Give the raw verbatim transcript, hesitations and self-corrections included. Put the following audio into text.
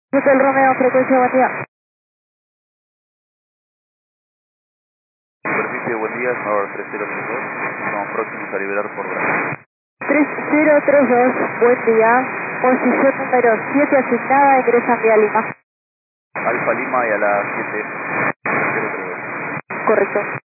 Hotel Romeo, frecuencia, buen día. Superficie, buen día, Sonora tres cero tres dos. Estamos próximos a liberar por Brasil. tres cero tres dos, buen día. Posición número siete asignada, ingresan vía Lima. Alfa Lima y a las siete cero tres dos. Correcto.